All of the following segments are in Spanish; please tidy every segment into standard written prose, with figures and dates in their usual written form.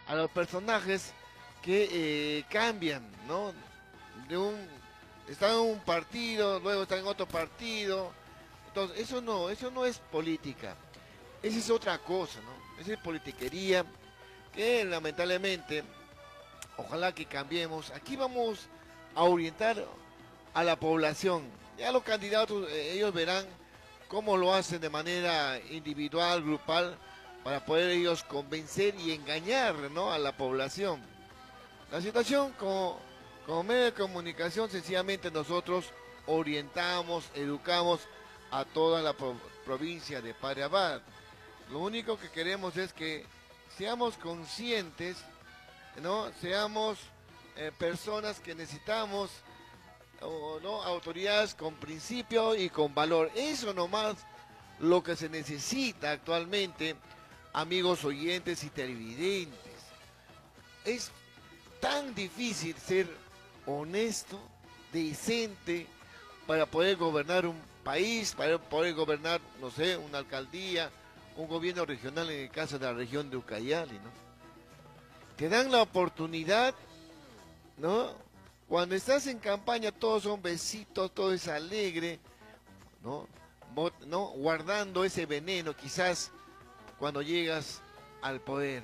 a los personajes que cambian, ¿no? De un, están en un partido, luego están en otro partido. Entonces, eso no es política. Esa es otra cosa, ¿no? Esa es politiquería que lamentablemente, ojalá que cambiemos. Aquí vamos a orientar a la población. Ya los candidatos, ellos verán cómo lo hacen de manera individual, grupal, para poder ellos convencer y engañar, ¿no?, a la población. La situación como medio de comunicación, sencillamente nosotros orientamos, educamos a toda la provincia de Padre Abad. Lo único que queremos es que seamos conscientes, ¿no? Seamos personas que necesitamos, o no, autoridades con principio y con valor. Eso nomás lo que se necesita actualmente, amigos oyentes y televidentes. Es tan difícil ser honesto, decente, para poder gobernar un país, para poder gobernar, no sé, una alcaldía, un gobierno regional, en el caso de la región de Ucayali, ¿no? Te dan la oportunidad, ¿no? Cuando estás en campaña todos son besitos, todo es alegre, ¿no? ¿No? Guardando ese veneno quizás cuando llegas al poder.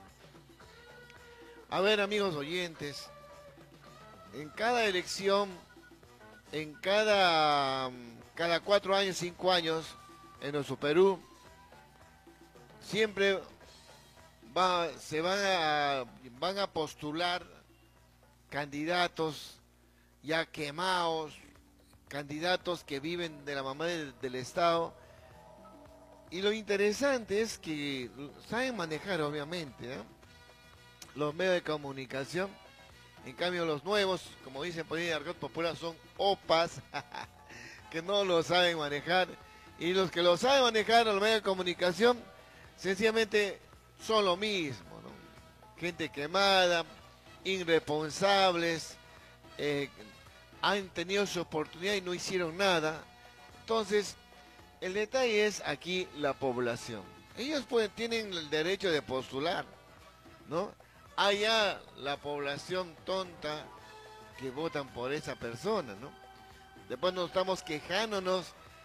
A ver, amigos oyentes, en cada elección, en cada 4 años, 5 años, en nuestro Perú, siempre se van a postular candidatos ya quemados, candidatos que viven de la mamá del Estado. Y lo interesante es que saben manejar, obviamente, ¿eh?, los medios de comunicación. En cambio, los nuevos, como dicen por ahí en argot popular, son opas, que no lo saben manejar. Y los que lo saben manejar, los medios de comunicación, sencillamente son lo mismo, ¿no? Gente quemada, irresponsables, eh, han tenido su oportunidad y no hicieron nada. Entonces, el detalle es aquí la población. Ellos tienen el derecho de postular, ¿no? Allá la población tonta que votan por esa persona, ¿no? Después nos estamos quejándonos,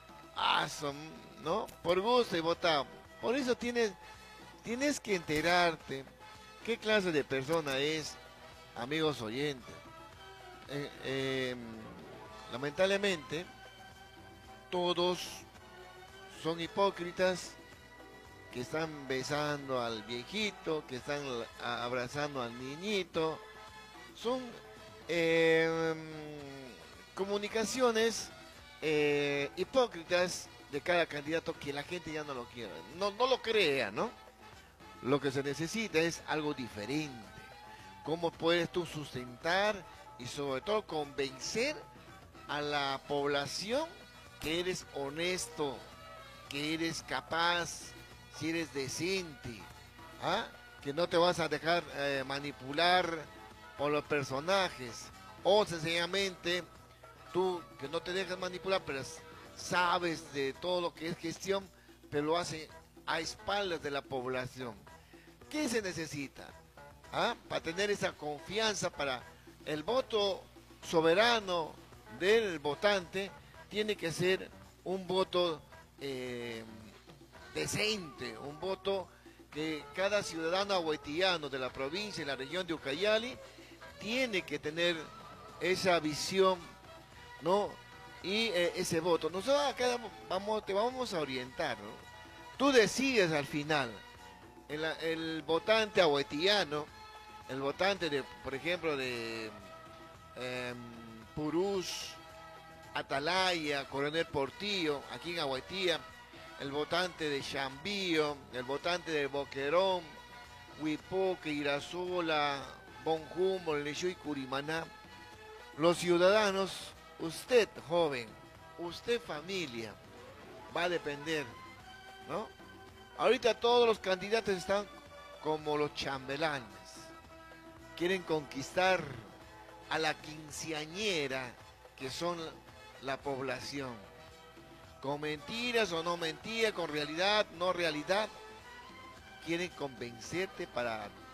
¿no? Por gusto y votamos. Por eso tienes que enterarte qué clase de persona es, amigos oyentes. Eh, eh, Lamentablemente, todos son hipócritas, que están besando al viejito, que están abrazando al niñito. Son eh, comunicaciones hipócritas de cada candidato que la gente ya no lo quiere. No lo crea, ¿no? Lo que se necesita es algo diferente. ¿Cómo puedes tú sustentar y sobre todo convencer a la población que eres honesto, que eres capaz, si eres decente, ¿ah?, que no te vas a dejar manipular por los personajes, o sencillamente tú que no te dejas manipular, pero sabes de todo lo que es gestión, pero lo hace a espaldas de la población? ¿Qué se necesita? ¿Ah? Para tener esa confianza, para el voto soberano del votante, tiene que ser un voto decente, un voto que cada ciudadano ahuetillano de la provincia y la región de Ucayali tiene que tener esa visión, ¿no? Y ese voto. Nosotros acá te vamos a orientar, ¿no? Tú decides al final. El votante ahuetillano, el votante de, por ejemplo, de Purús, Atalaya, Coronel Portillo, aquí en Ahuetía, el votante de Chambío, el votante de Boquerón, Huipoque, Irasola, Bonjumbo, Leyó y Curimaná. Los ciudadanos, usted joven, usted familia, va a depender, ¿no? Ahorita todos los candidatos están como los chambelanes. Quieren conquistar a la quinceañera que son la población. Con mentiras o no mentiras, con realidad, no realidad, quieren convencerte para